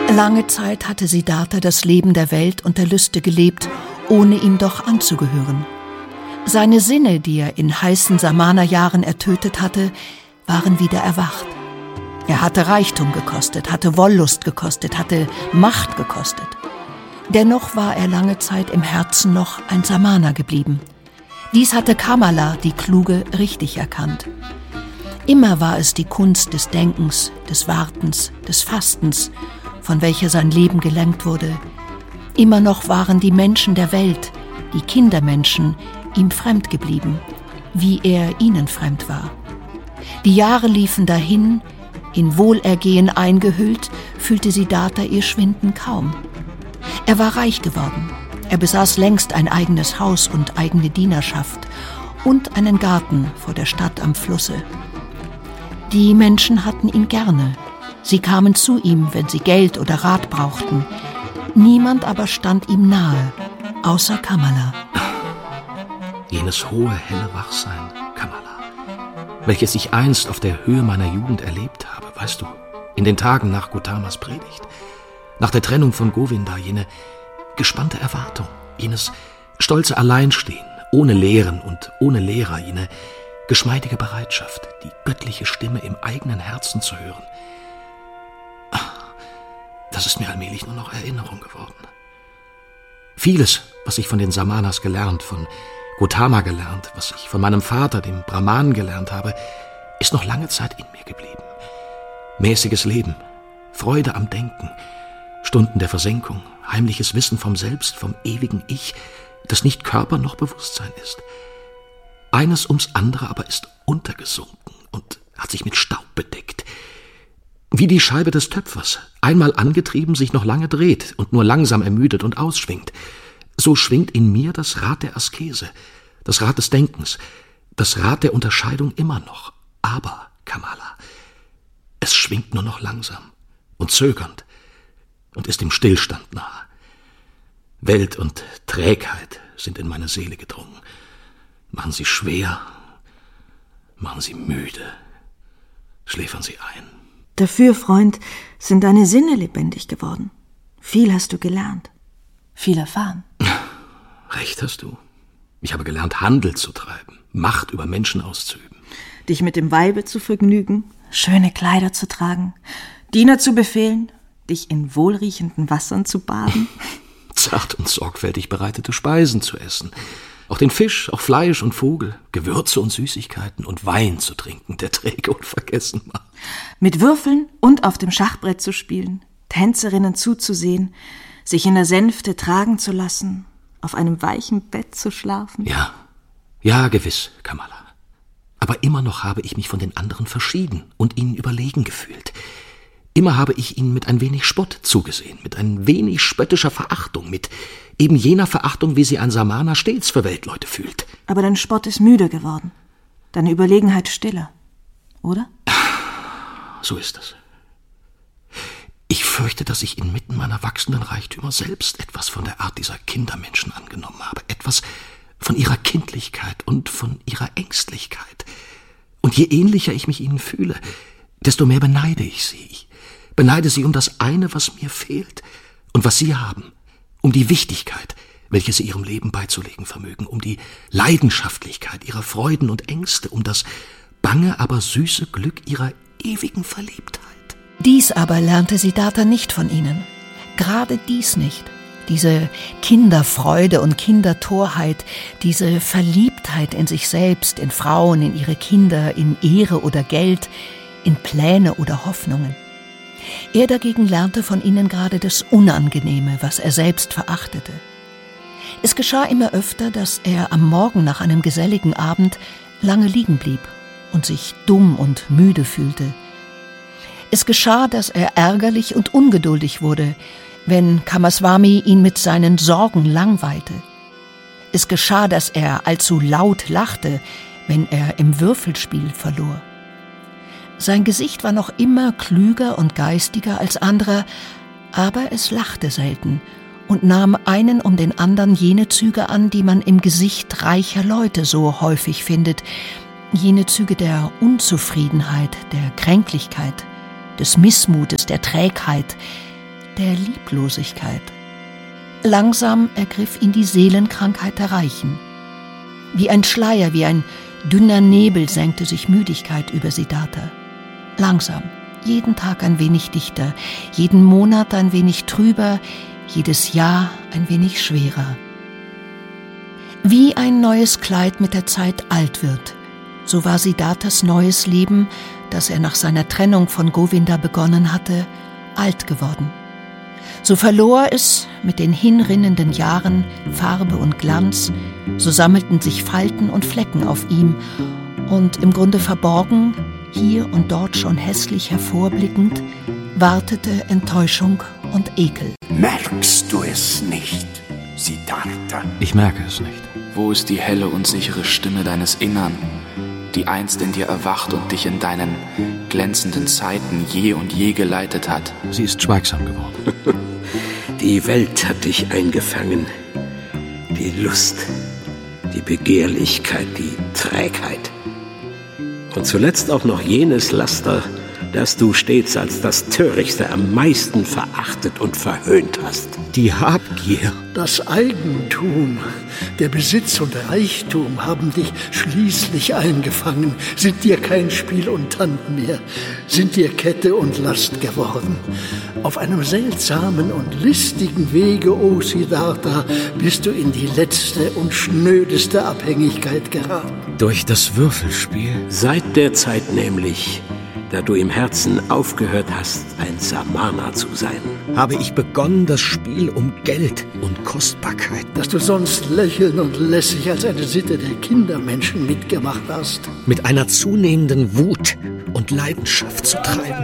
Lange Zeit hatte Siddhartha das Leben der Welt und der Lüste gelebt, ohne ihm doch anzugehören. Seine Sinne, die er in heißen Samana-Jahren ertötet hatte, waren wieder erwacht. Er hatte Reichtum gekostet, hatte Wollust gekostet, hatte Macht gekostet. Dennoch war er lange Zeit im Herzen noch ein Samana geblieben. Dies hatte Kamala, die Kluge, richtig erkannt. Immer war es die Kunst des Denkens, des Wartens, des Fastens, von welcher sein Leben gelenkt wurde. Immer noch waren die Menschen der Welt, die Kindermenschen, ihm fremd geblieben, wie er ihnen fremd war. Die Jahre liefen dahin, in Wohlergehen eingehüllt, fühlte Siddhartha ihr Schwinden kaum. Er war reich geworden. Er besaß längst ein eigenes Haus und eigene Dienerschaft und einen Garten vor der Stadt am Flusse. Die Menschen hatten ihn gerne. Sie kamen zu ihm, wenn sie Geld oder Rat brauchten. Niemand aber stand ihm nahe, außer Kamala. Jenes hohe, helle Wachsein, Kamala, welches ich einst auf der Höhe meiner Jugend erlebt habe, weißt du, in den Tagen nach Gautamas Predigt, nach der Trennung von Govinda, jene gespannte Erwartung, jenes stolze Alleinstehen, ohne Lehren und ohne Lehrer, jene geschmeidige Bereitschaft, die göttliche Stimme im eigenen Herzen zu hören. Das ist mir allmählich nur noch Erinnerung geworden. Vieles, was ich von den Samanas gelernt, von Gautama gelernt, was ich von meinem Vater, dem Brahmanen, gelernt habe, ist noch lange Zeit in mir geblieben. Mäßiges Leben, Freude am Denken, Stunden der Versenkung, heimliches Wissen vom Selbst, vom ewigen Ich, das nicht Körper noch Bewusstsein ist. Eines ums andere aber ist untergesunken und hat sich mit Staub bedeckt. Wie die Scheibe des Töpfers, einmal angetrieben, sich noch lange dreht und nur langsam ermüdet und ausschwingt. So schwingt in mir das Rad der Askese, das Rad des Denkens, das Rad der Unterscheidung immer noch. Aber, Kamala, es schwingt nur noch langsam und zögernd und ist im Stillstand nahe. Welt und Trägheit sind in meine Seele gedrungen, machen sie schwer, machen sie müde, schläfern sie ein. Dafür, Freund, sind deine Sinne lebendig geworden. Viel hast du gelernt, viel erfahren. Recht hast du. Ich habe gelernt, Handel zu treiben, Macht über Menschen auszuüben. Dich mit dem Weibe zu vergnügen, schöne Kleider zu tragen, Diener zu befehlen, dich in wohlriechenden Wassern zu baden. Zart und sorgfältig bereitete Speisen zu essen. Auch den Fisch, auch Fleisch und Vogel, Gewürze und Süßigkeiten und Wein zu trinken, der träge und vergessen macht. Mit Würfeln und auf dem Schachbrett zu spielen, Tänzerinnen zuzusehen, sich in der Sänfte tragen zu lassen, auf einem weichen Bett zu schlafen. Ja, gewiss, Kamala. Aber immer noch habe ich mich von den anderen verschieden und ihnen überlegen gefühlt. Immer habe ich ihnen mit ein wenig Spott zugesehen, mit ein wenig spöttischer Verachtung, mit eben jener Verachtung, wie sie ein Samana stets für Weltleute fühlt. Aber dein Spott ist müde geworden, deine Überlegenheit stiller, oder? So ist es. Ich fürchte, dass ich inmitten meiner wachsenden Reichtümer selbst etwas von der Art dieser Kindermenschen angenommen habe, etwas von ihrer Kindlichkeit und von ihrer Ängstlichkeit. Und je ähnlicher ich mich ihnen fühle, desto mehr beneide ich sie. Ich beneide sie um das eine, was mir fehlt und was sie haben, um die Wichtigkeit, welche sie ihrem Leben beizulegen vermögen, um die Leidenschaftlichkeit ihrer Freuden und Ängste, um das bange, aber süße Glück ihrer ewigen Verliebtheit. Dies aber lernte Siddhartha nicht von ihnen. Gerade dies nicht. Diese Kinderfreude und Kindertorheit, diese Verliebtheit in sich selbst, in Frauen, in ihre Kinder, in Ehre oder Geld, in Pläne oder Hoffnungen. Er dagegen lernte von ihnen gerade das Unangenehme, was er selbst verachtete. Es geschah immer öfter, dass er am Morgen nach einem geselligen Abend lange liegen blieb und sich dumm und müde fühlte. Es geschah, dass er ärgerlich und ungeduldig wurde, wenn Kamaswami ihn mit seinen Sorgen langweilte. Es geschah, dass er allzu laut lachte, wenn er im Würfelspiel verlor. Sein Gesicht war noch immer klüger und geistiger als anderer, aber es lachte selten und nahm einen um den anderen jene Züge an, die man im Gesicht reicher Leute so häufig findet, jene Züge der Unzufriedenheit, der Kränklichkeit, des Missmutes, der Trägheit, der Lieblosigkeit. Langsam ergriff ihn die Seelenkrankheit der Reichen. Wie ein Schleier, wie ein dünner Nebel senkte sich Müdigkeit über Siddhartha. Langsam, jeden Tag ein wenig dichter, jeden Monat ein wenig trüber, jedes Jahr ein wenig schwerer. Wie ein neues Kleid mit der Zeit alt wird, so war Siddharthas neues Leben, das er nach seiner Trennung von Govinda begonnen hatte, alt geworden. So verlor es mit den hinrinnenden Jahren Farbe und Glanz, so sammelten sich Falten und Flecken auf ihm, und im Grunde verborgen, hier und dort schon hässlich hervorblickend, wartete Enttäuschung und Ekel. Merkst du es nicht, Siddhartha? Ich merke es nicht. Wo ist die helle und sichere Stimme deines Innern, die einst in dir erwacht und dich in deinen glänzenden Zeiten je und je geleitet hat? Sie ist schweigsam geworden. Die Welt hat dich eingefangen. Die Lust, die Begehrlichkeit, die Trägheit. Und zuletzt auch noch jenes Laster, das du stets als das Törichte am meisten verachtet und verhöhnt hast. Die Habgier. Das Eigentum, der Besitz und Reichtum haben dich schließlich eingefangen, sind dir kein Spiel und Tand mehr, sind dir Kette und Last geworden. Auf einem seltsamen und listigen Wege, o Siddhartha, bist du in die letzte und schnödeste Abhängigkeit geraten. Durch das Würfelspiel? Seit der Zeit nämlich, da du im Herzen aufgehört hast, ein Samana zu sein, habe ich begonnen, das Spiel um Geld und Kostbarkeit. Dass du sonst lächeln und lässig als eine Sitte der Kindermenschen mitgemacht hast. Mit einer zunehmenden Wut und Leidenschaft zu treiben.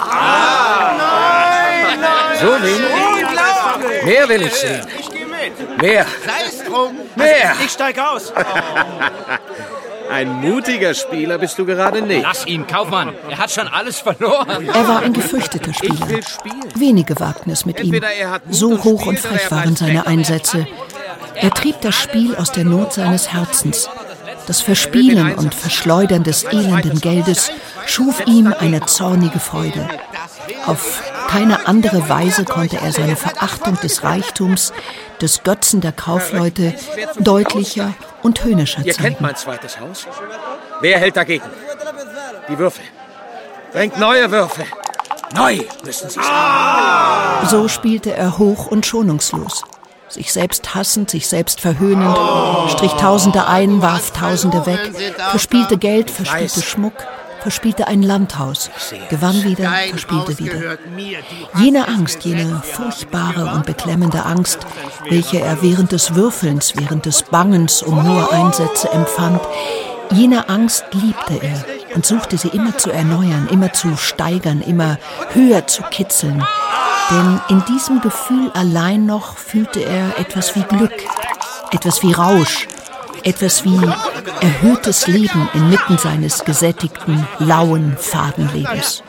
So wenig? Mehr will ich sehen. Ich gehe mit. Mehr. Sei es drum. Mehr. Ich steig aus. Ein mutiger Spieler bist du gerade nicht. Lass ihn, Kaufmann. Er hat schon alles verloren. Er war ein gefürchteter Spieler. Ich will spielen. Wenige wagten es mit ihm. So hoch und frech waren seine Einsätze. Er trieb das Spiel aus der Not seines Herzens. Das Verspielen und Verschleudern des elenden Geldes schuf ihm eine zornige Freude. Auf keine andere Weise konnte er seine Verachtung des Reichtums, des Götzen der Kaufleute, deutlicher und höhnischer zeigen. Ihr kennt mein zweites Haus. Wer hält dagegen? Die Würfel. Bringt neue Würfel. Neu müssen sie sein. So spielte er hoch und schonungslos. Sich selbst hassend, sich selbst verhöhnend, strich Tausende ein, warf Tausende weg, verspielte Geld, verspielte Schmuck, verspielte ein Landhaus, gewann wieder, verspielte wieder. Jene Angst, jene furchtbare und beklemmende Angst, welche er während des Würfelns, während des Bangens um hohe Einsätze empfand, jene Angst liebte er und suchte sie immer zu erneuern, immer zu steigern, immer höher zu kitzeln. Denn in diesem Gefühl allein noch fühlte er etwas wie Glück, etwas wie Rausch, etwas wie erhöhtes Leben inmitten seines gesättigten, lauen, faden Lebens.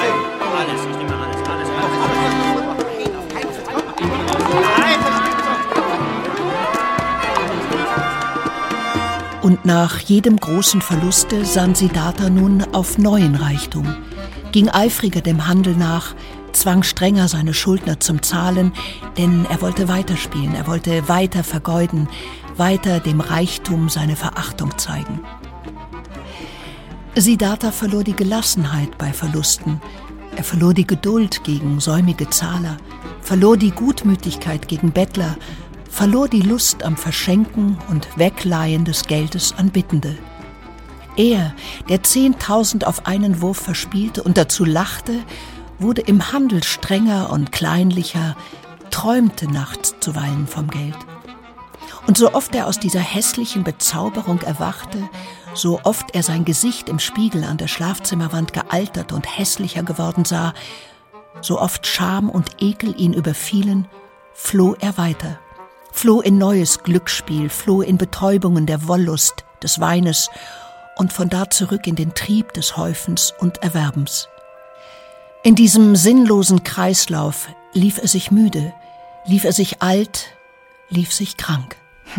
Und nach jedem großen Verluste sann Siddhartha nun auf neuen Reichtum, ging eifriger dem Handel nach, zwang strenger seine Schuldner zum Zahlen, denn er wollte weiterspielen, er wollte weiter vergeuden, weiter dem Reichtum seine Verachtung zeigen. Siddhartha verlor die Gelassenheit bei Verlusten, er verlor die Geduld gegen säumige Zahler, verlor die Gutmütigkeit gegen Bettler, verlor die Lust am Verschenken und Wegleihen des Geldes an Bittende. Er, der 10.000 auf einen Wurf verspielte und dazu lachte, wurde im Handel strenger und kleinlicher, träumte nachts zuweilen vom Geld. Und so oft er aus dieser hässlichen Bezauberung erwachte, so oft er sein Gesicht im Spiegel an der Schlafzimmerwand gealtert und hässlicher geworden sah, so oft Scham und Ekel ihn überfielen, floh er weiter, floh in neues Glücksspiel, floh in Betäubungen der Wollust, des Weines und von da zurück in den Trieb des Häufens und Erwerbens. In diesem sinnlosen Kreislauf lief er sich müde, lief er sich alt, lief sich krank.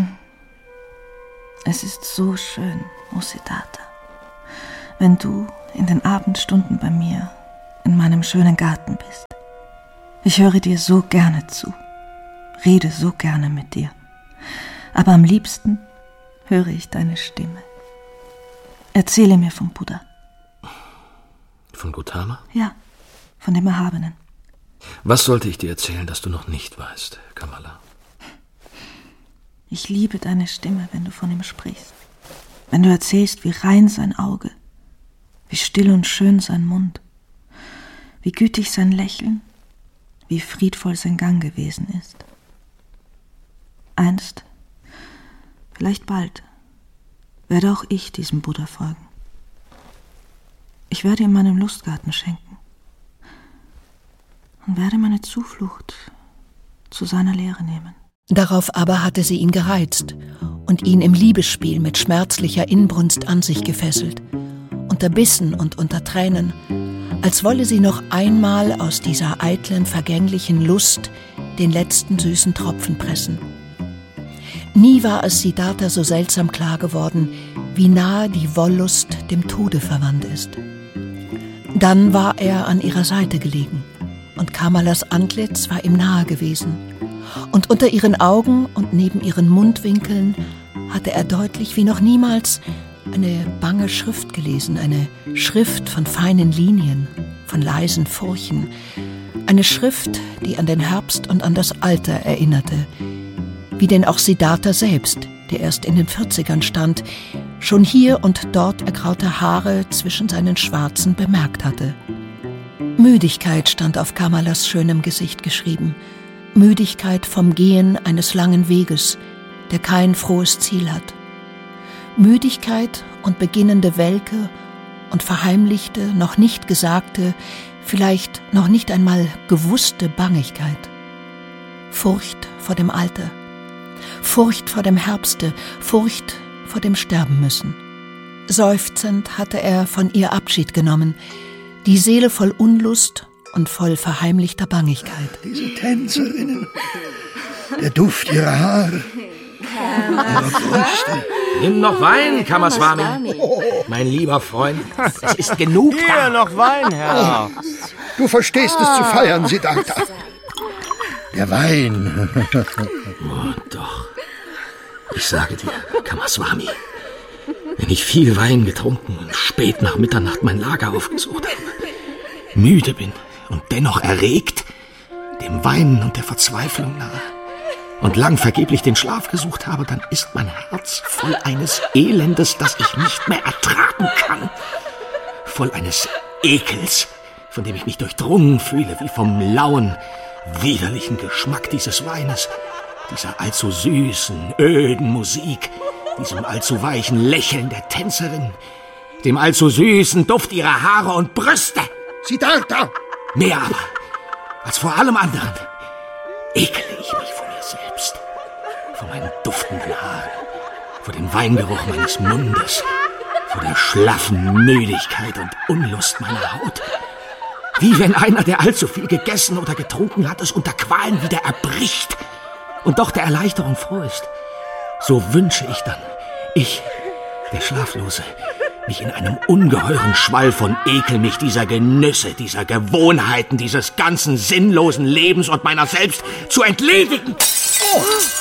Es ist so schön, o Siddhartha, wenn du in den Abendstunden bei mir in meinem schönen Garten bist. Ich höre dir so gerne zu, rede so gerne mit dir, aber am liebsten höre ich deine Stimme. Erzähle mir vom Buddha. Von Gautama? Ja, von dem Erhabenen. Was sollte ich dir erzählen, das du noch nicht weißt, Kamala? Ich liebe deine Stimme, wenn du von ihm sprichst. Wenn du erzählst, wie rein sein Auge, wie still und schön sein Mund, wie gütig sein Lächeln, wie friedvoll sein Gang gewesen ist. Einst, vielleicht bald, werde auch ich diesem Buddha folgen. Ich werde ihm meinen Lustgarten schenken und werde meine Zuflucht zu seiner Lehre nehmen. Darauf aber hatte sie ihn gereizt und ihn im Liebesspiel mit schmerzlicher Inbrunst an sich gefesselt, unter Bissen und unter Tränen, als wolle sie noch einmal aus dieser eitlen, vergänglichen Lust den letzten süßen Tropfen pressen. Nie war es Siddhartha so seltsam klar geworden, wie nahe die Wollust dem Tode verwandt ist. Dann war er an ihrer Seite gelegen, und Kamalas Antlitz war ihm nahe gewesen, und unter ihren Augen und neben ihren Mundwinkeln hatte er deutlich wie noch niemals eine bange Schrift gelesen, eine Schrift von feinen Linien, von leisen Furchen, eine Schrift, die an den Herbst und an das Alter erinnerte, wie denn auch Siddhartha selbst, der erst in den 40ern stand, schon hier und dort ergraute Haare zwischen seinen schwarzen bemerkt hatte. Müdigkeit stand auf Kamalas schönem Gesicht geschrieben, Müdigkeit vom Gehen eines langen Weges, der kein frohes Ziel hat. Müdigkeit und beginnende Welke und verheimlichte, noch nicht gesagte, vielleicht noch nicht einmal gewusste Bangigkeit. Furcht vor dem Alter, Furcht vor dem Herbste, Furcht vor dem Sterben müssen. Seufzend hatte er von ihr Abschied genommen, die Seele voll Unlust und voll verheimlichter Bangigkeit. Diese Tänzerinnen, der Duft ihrer Haare, ihrer Brüste. Nimm noch Wein, Kamaswami. Mein lieber Freund, es ist genug da. Hier noch Wein, Herr. Du verstehst es zu feiern, Siddhartha. Der Wein. Oh, doch. Ich sage dir, Kamaswami, wenn ich viel Wein getrunken und spät nach Mitternacht mein Lager aufgesucht habe, müde bin und dennoch erregt, dem Weinen und der Verzweiflung nahe, und lang vergeblich den Schlaf gesucht habe, dann ist mein Herz voll eines Elendes, das ich nicht mehr ertragen kann. Voll eines Ekels, von dem ich mich durchdrungen fühle, wie vom lauen, widerlichen Geschmack dieses Weines, dieser allzu süßen, öden Musik, diesem allzu weichen Lächeln der Tänzerin, dem allzu süßen Duft ihrer Haare und Brüste. Siddhartha! Mehr aber, als vor allem anderen, ekle ich mich vor mir selbst, vor meinen duftenden Haaren, vor dem Weingeruch meines Mundes, vor der schlaffen Müdigkeit und Unlust meiner Haut. Wie wenn einer, der allzu viel gegessen oder getrunken hat, es unter Qualen wieder erbricht und doch der Erleichterung froh ist. So wünsche ich dann, ich, der Schlaflose, mich in einem ungeheuren Schwall von Ekel, mich dieser Genüsse, dieser Gewohnheiten, dieses ganzen sinnlosen Lebens und meiner selbst zu entledigen. Oh.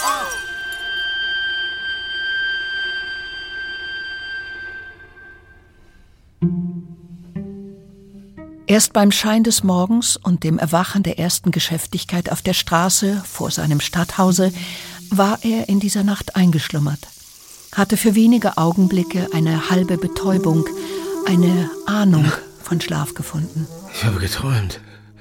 Erst beim Schein des Morgens und dem Erwachen der ersten Geschäftigkeit auf der Straße vor seinem Stadthause war er in dieser Nacht eingeschlummert, hatte für wenige Augenblicke eine halbe Betäubung, eine Ahnung von Schlaf gefunden. Ich habe geträumt.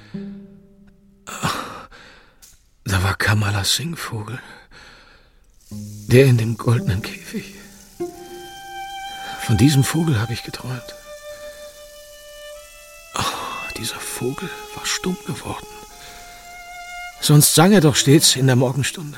Da war Kamalas Singvogel, der in dem goldenen Käfig. Von diesem Vogel habe ich geträumt. Dieser Vogel war stumm geworden. Sonst sang er doch stets in der Morgenstunde.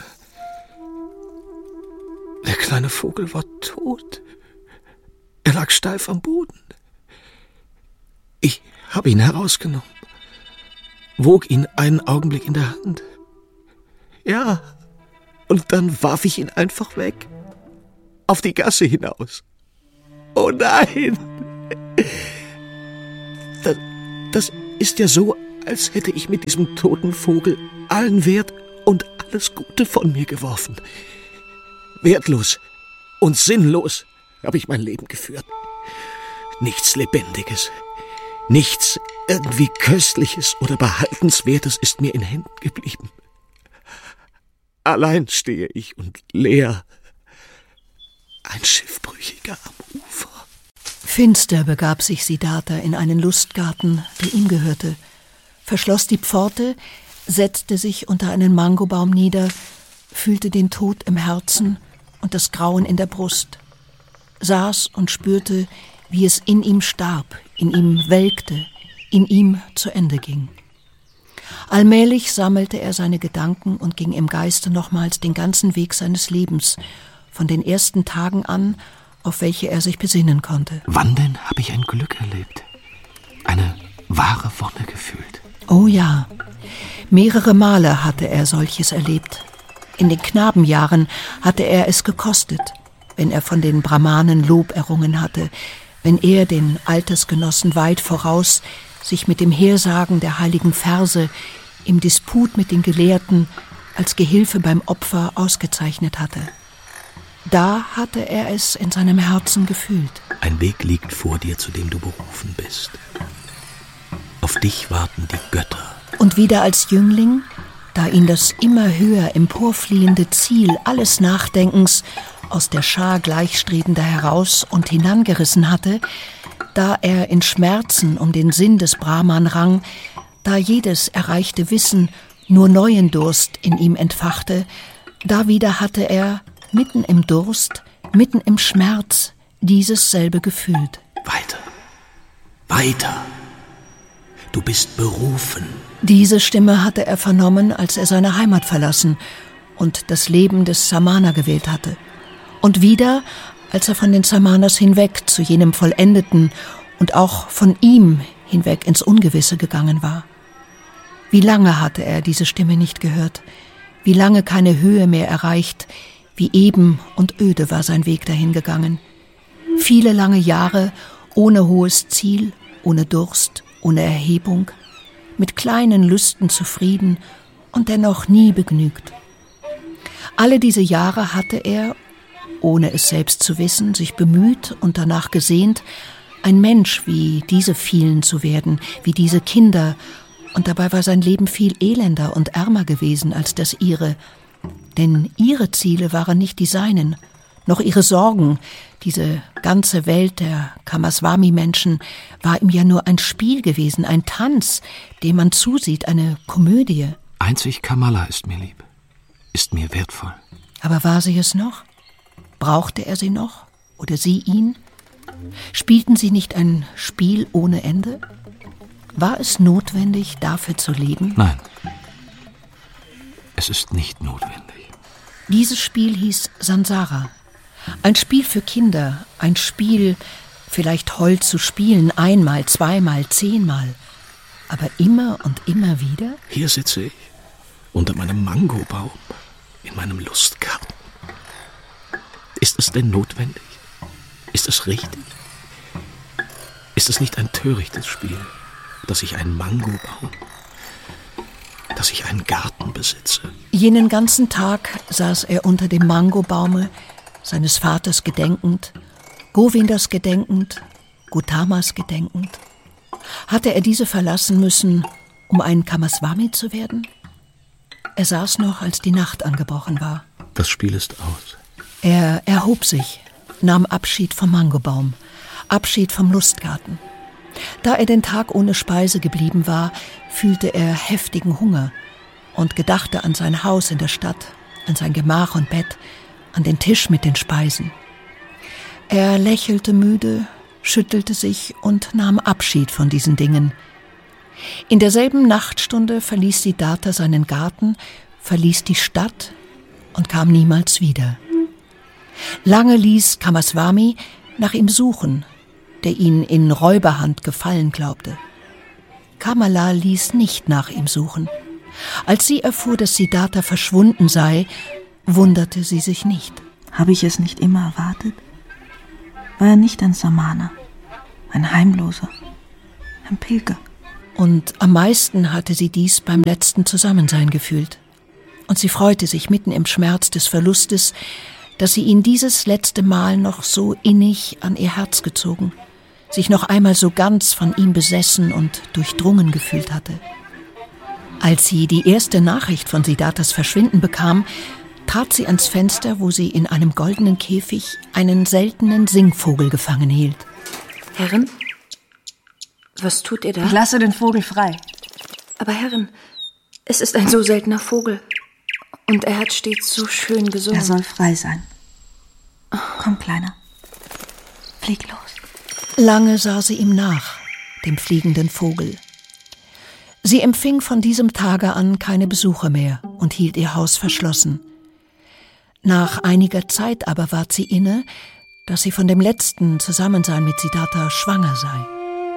Der kleine Vogel war tot. Er lag steif am Boden. Ich habe ihn herausgenommen, wog ihn einen Augenblick in der Hand. Ja, und dann warf ich ihn einfach weg, auf die Gasse hinaus. Oh nein! Das ist ja so als hätte ich mit diesem toten Vogel allen Wert und alles Gute von mir geworfen. Wertlos und sinnlos habe ich mein Leben geführt. Nichts Lebendiges, nichts irgendwie Köstliches oder Behaltenswertes ist mir in Händen geblieben. Allein stehe ich und leer, ein Schiffbrüchiger am Ufer. Finster begab sich Siddhartha in einen Lustgarten, der ihm gehörte, verschloss die Pforte, setzte sich unter einen Mangobaum nieder, fühlte den Tod im Herzen und das Grauen in der Brust, saß und spürte, wie es in ihm starb, in ihm welkte, in ihm zu Ende ging. Allmählich sammelte er seine Gedanken und ging im Geiste nochmals den ganzen Weg seines Lebens, von den ersten Tagen an, auf welche er sich besinnen konnte. Wann denn habe ich ein Glück erlebt? Eine wahre Wonne gefühlt? Oh ja, mehrere Male hatte er solches erlebt. In den Knabenjahren hatte er es gekostet, wenn er von den Brahmanen Lob errungen hatte, wenn er den Altersgenossen weit voraus sich mit dem Hersagen der heiligen Verse im Disput mit den Gelehrten als Gehilfe beim Opfer ausgezeichnet hatte. Da hatte er es in seinem Herzen gefühlt. Ein Weg liegt vor dir, zu dem du berufen bist. Auf dich warten die Götter. Und wieder als Jüngling, da ihn das immer höher emporfliehende Ziel alles Nachdenkens aus der Schar Gleichstrebender heraus und hinangerissen hatte, da er in Schmerzen um den Sinn des Brahman rang, da jedes erreichte Wissen nur neuen Durst in ihm entfachte, da wieder hatte er, mitten im Durst, mitten im Schmerz, dieses selbe gefühlt. Weiter, weiter, du bist berufen. Diese Stimme hatte er vernommen, als er seine Heimat verlassen und das Leben des Samana gewählt hatte. Und wieder, als er von den Samanas hinweg zu jenem Vollendeten und auch von ihm hinweg ins Ungewisse gegangen war. Wie lange hatte er diese Stimme nicht gehört? Wie lange keine Höhe mehr erreicht? Wie eben und öde war sein Weg dahin gegangen. Viele lange Jahre ohne hohes Ziel, ohne Durst, ohne Erhebung, mit kleinen Lüsten zufrieden und dennoch nie begnügt. Alle diese Jahre hatte er, ohne es selbst zu wissen, sich bemüht und danach gesehnt, ein Mensch wie diese vielen zu werden, wie diese Kinder, und dabei war sein Leben viel elender und ärmer gewesen als das ihre, denn ihre Ziele waren nicht die seinen, noch ihre Sorgen. Diese ganze Welt der Kamaswami-Menschen war ihm ja nur ein Spiel gewesen, ein Tanz, dem man zusieht, eine Komödie. Einzig Kamala ist mir lieb, ist mir wertvoll. Aber war sie es noch? Brauchte er sie noch? Oder sie ihn? Spielten sie nicht ein Spiel ohne Ende? War es notwendig, dafür zu leben? Nein, es ist nicht notwendig. Dieses Spiel hieß Sansara. Ein Spiel für Kinder, ein Spiel, vielleicht hold zu spielen, einmal, zweimal, 10-mal. Aber immer und immer wieder? Hier sitze ich, unter meinem Mangobaum, in meinem Lustgarten. Ist es denn notwendig? Ist es richtig? Ist es nicht ein törichtes Spiel, dass ich einen Mangobaum, dass ich einen Garten besitze? Jenen ganzen Tag saß er unter dem Mangobaume, seines Vaters gedenkend, Govindas gedenkend, Gautamas gedenkend. Hatte er diese verlassen müssen, um ein Kamaswami zu werden? Er saß noch, als die Nacht angebrochen war. Das Spiel ist aus. Er erhob sich, nahm Abschied vom Mangobaum, Abschied vom Lustgarten. Da er den Tag ohne Speise geblieben war, fühlte er heftigen Hunger und gedachte an sein Haus in der Stadt, an sein Gemach und Bett, an den Tisch mit den Speisen. Er lächelte müde, schüttelte sich und nahm Abschied von diesen Dingen. In derselben Nachtstunde verließ Siddhartha seinen Garten, verließ die Stadt und kam niemals wieder. Lange ließ Kamaswami nach ihm suchen, der ihn in Räuberhand gefallen glaubte. Kamala ließ nicht nach ihm suchen. Als sie erfuhr, dass Siddhartha verschwunden sei, wunderte sie sich nicht. Habe ich es nicht immer erwartet? War er nicht ein Samana, ein Heimloser, ein Pilger? Und am meisten hatte sie dies beim letzten Zusammensein gefühlt. Und sie freute sich mitten im Schmerz des Verlustes, dass sie ihn dieses letzte Mal noch so innig an ihr Herz gezogen, sich noch einmal so ganz von ihm besessen und durchdrungen gefühlt hatte. Als sie die erste Nachricht von Siddharthas Verschwinden bekam, trat sie ans Fenster, wo sie in einem goldenen Käfig einen seltenen Singvogel gefangen hielt. Herrin, was tut ihr da? Ich lasse den Vogel frei. Aber Herrin, es ist ein so seltener Vogel. Und er hat stets so schön gesungen. Er soll frei sein. Komm, Kleiner. Flieg los. Lange sah sie ihm nach, dem fliegenden Vogel. Sie empfing von diesem Tage an keine Besuche mehr und hielt ihr Haus verschlossen. Nach einiger Zeit aber ward sie inne, dass sie von dem letzten Zusammensein mit Siddhartha schwanger sei.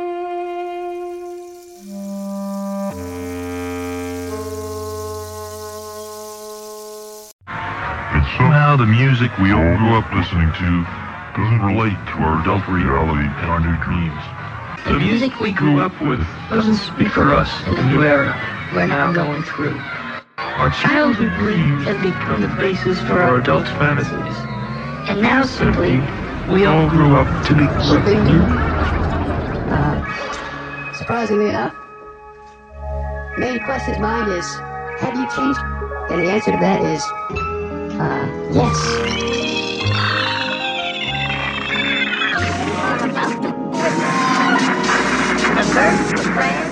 But somehow the music we all grew up listening to doesn't relate to our adult reality and our new dreams. The music we grew up with doesn't speak for us in the new era we're now going through. Our childhood dreams have become the basis for our adult fantasies. And now simply, we all grew up to be something new. Surprisingly enough, main question in mind is, have you changed? And the answer to that is, yes. The first friend